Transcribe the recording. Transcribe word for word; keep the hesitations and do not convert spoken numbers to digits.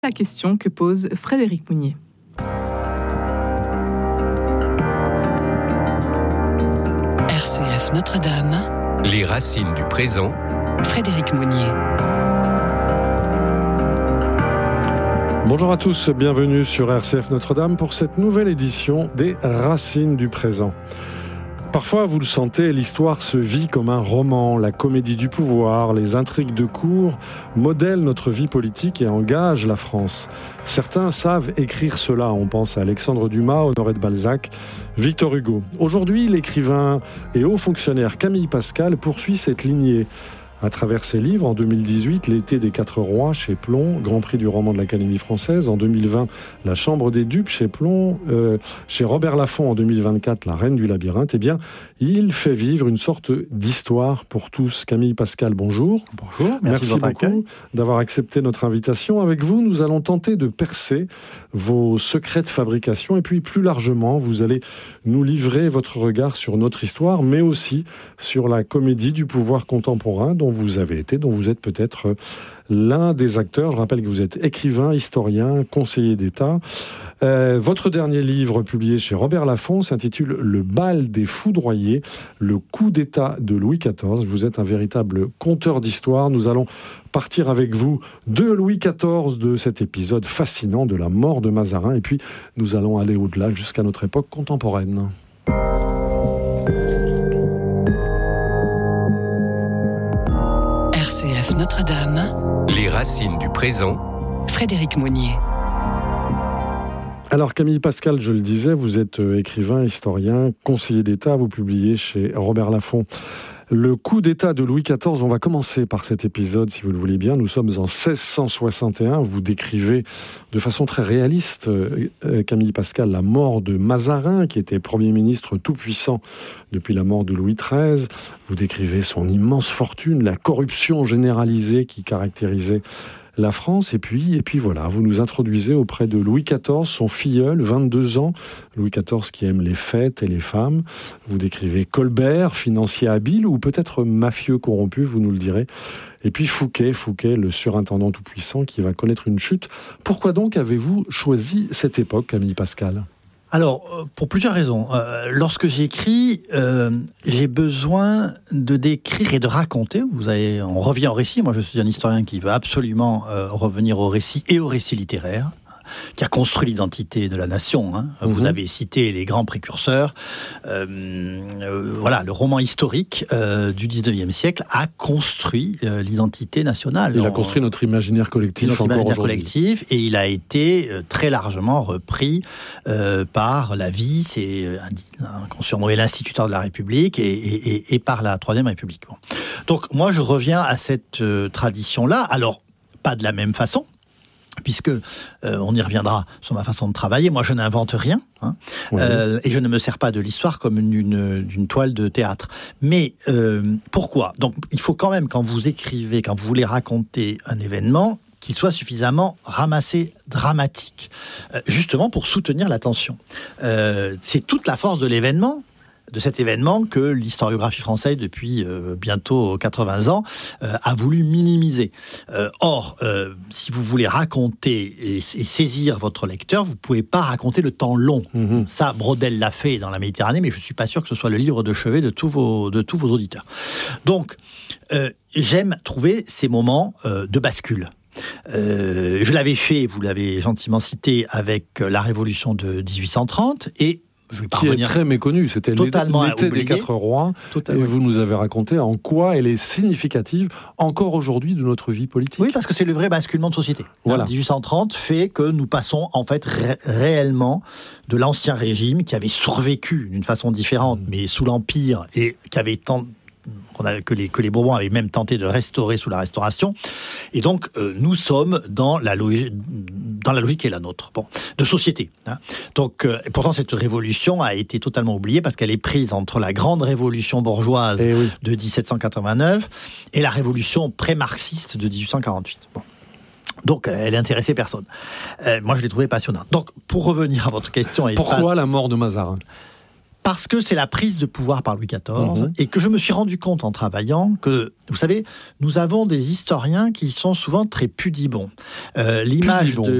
La question que pose Frédéric Mounier. R C F Notre-Dame. Les racines du présent. Frédéric Mounier. Bonjour à tous, bienvenue sur R C F Notre-Dame pour cette nouvelle édition des Racines du présent. Parfois, vous le sentez, l'histoire se vit comme un roman, la comédie du pouvoir, les intrigues de cour modèlent notre vie politique et engagent la France. Certains savent écrire cela, on pense à Alexandre Dumas, Honoré de Balzac, Victor Hugo. Aujourd'hui, l'écrivain et haut fonctionnaire Camille Pascal poursuit cette lignée. À travers ses livres, en deux mille dix-huit, L'été des quatre rois chez Plon, Grand Prix du roman de l'Académie française. En deux mille vingt, La chambre des dupes chez Plon. Euh, chez Robert Laffont, en deux mille vingt-quatre, La reine du labyrinthe. Eh bien, il fait vivre une sorte d'histoire pour tous. Camille Pascal, bonjour. Bonjour, merci, merci de votre beaucoup accueil. d'avoir accepté notre invitation. Avec vous, nous allons tenter de percer vos secrets de fabrication. Et puis, plus largement, vous allez nous livrer votre regard sur notre histoire, mais aussi sur la comédie du pouvoir contemporain dont vous avez été, dont vous êtes peut-être l'un des acteurs. Je rappelle que vous êtes écrivain, historien, conseiller d'État. Euh, votre dernier livre, publié chez Robert Laffont, s'intitule « Le bal des foudroyés, le coup d'État de Louis quatorze ». Vous êtes un véritable conteur d'histoire. Nous allons partir avec vous de Louis quatorze, de cet épisode fascinant de la mort de Mazarin. Et puis, nous allons aller au-delà jusqu'à notre époque contemporaine. Notre-Dame. Les racines du présent. Frédéric Mounier. Alors Camille Pascal, je le disais, vous êtes écrivain, historien, conseiller d'État, vous publiez chez Robert Laffont Le coup d'État de Louis quatorze. On va commencer par cet épisode, si vous le voulez bien. Nous sommes en seize cent soixante et un. Vous décrivez de façon très réaliste, Camille Pascal, la mort de Mazarin, qui était Premier ministre tout-puissant depuis la mort de Louis treize. Vous décrivez son immense fortune, la corruption généralisée qui caractérisait la France, et puis, et puis voilà, vous nous introduisez auprès de Louis quatorze, son filleul, vingt-deux ans, Louis quatorze qui aime les fêtes et les femmes. Vous décrivez Colbert, financier habile, ou peut-être mafieux corrompu, vous nous le direz. Et puis Fouquet, Fouquet, le surintendant tout-puissant qui va connaître une chute. Pourquoi donc avez-vous choisi cette époque, Camille Pascal ? Alors, pour plusieurs raisons. Euh, lorsque j'écris, euh, j'ai besoin de décrire et de raconter. Vous avez, on revient au récit. Moi, je suis un historien qui veut absolument euh, revenir au récit et au récit littéraire, qui a construit l'identité de la nation. Hein. Mmh. Vous avez cité les grands précurseurs. Euh, euh, voilà, le roman historique euh, du dix-neuvième siècle a construit euh, l'identité nationale. Il a construit notre imaginaire collectif notre encore imaginaire aujourd'hui. collectif, et il a été euh, très largement repris euh, par la vie, c'est euh, qu'on surnommait l'instituteur de la République, et, et, et, et par la Troisième République. Bon. Donc moi, je reviens à cette euh, tradition-là. Alors, pas de la même façon, puisque euh, on y reviendra sur ma façon de travailler. Moi, je n'invente rien, hein, oui. euh, et je ne me sers pas de l'histoire comme d'une, d'une toile de théâtre. Mais euh, pourquoi ? Donc, il faut quand même, quand vous écrivez, quand vous voulez raconter un événement, qu'il soit suffisamment ramassé, dramatique, euh, justement pour soutenir l'attention. Euh, c'est toute la force de l'événement, de cet événement que l'historiographie française, depuis euh, bientôt quatre-vingts ans, euh, a voulu minimiser. Euh, or, euh, si vous voulez raconter et, et saisir votre lecteur, vous ne pouvez pas raconter le temps long. Mmh. Ça, Braudel l'a fait dans la Méditerranée, mais je ne suis pas sûr que ce soit le livre de chevet de tous vos, de tous vos auditeurs. Donc, euh, j'aime trouver ces moments euh, de bascule. Euh, je l'avais fait, vous l'avez gentiment cité, avec la Révolution de dix-huit cent trente, et je vais pas qui revenir. Est très méconnu, c'était Totalement l'été oublié. des quatre rois, Totalement. Et vous nous avez raconté en quoi elle est significative encore aujourd'hui de notre vie politique. Oui, parce que c'est le vrai basculement de société. Voilà. dix-huit cent trente fait que nous passons en fait ré- réellement de l'ancien régime qui avait survécu d'une façon différente, mmh. mais sous l'Empire, et qui avait tant qu'on a, que, les, que les Bourbons avaient même tenté de restaurer sous la Restauration. Et donc, euh, nous sommes dans la, logi- dans la logique qui est la nôtre, bon, de société. Hein. Donc, euh, et pourtant, cette révolution a été totalement oubliée parce qu'elle est prise entre la grande révolution bourgeoise eh oui. de dix-sept cent quatre-vingt-neuf et la révolution pré-marxiste de dix-huit cent quarante-huit. Bon. Donc, elle n'intéressait personne. Euh, moi, je l'ai trouvée passionnante. Donc, pour revenir à votre question... Pourquoi pas... la mort de Mazarin ? Parce que c'est la prise de pouvoir par Louis quatorze, mmh. et que je me suis rendu compte en travaillant que, vous savez, nous avons des historiens qui sont souvent très pudibonds. Euh, l'image Pudibond. de